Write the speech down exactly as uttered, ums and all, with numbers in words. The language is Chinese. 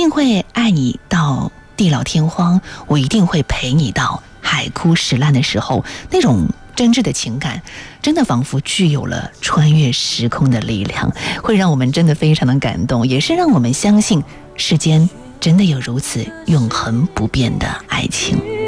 定会爱你到地老天荒，我一定会陪你到海枯石烂的时候，那种真挚的情感真的仿佛具有了穿越时空的力量，会让我们真的非常的感动，也是让我们相信世间真的有如此永恒不变的爱情。